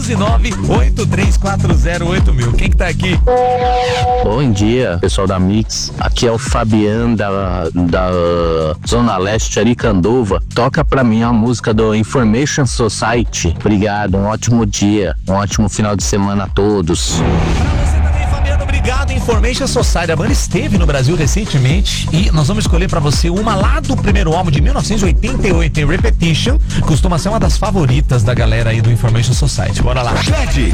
11983408000. Quem que tá aqui? Bom dia, pessoal da Mix. Aqui é o Fabiano da Zona Leste, Aricanduva. Toca pra mim a música do Information Society. Obrigado, um ótimo dia, um ótimo final de semana a todos. Pra você também, Fabiano, obrigado. Information Society. A banda esteve no Brasil recentemente e nós vamos escolher pra você uma lá do primeiro álbum de 1988, em Repetition. Costuma ser uma das favoritas da galera aí do Information Society. Bora lá.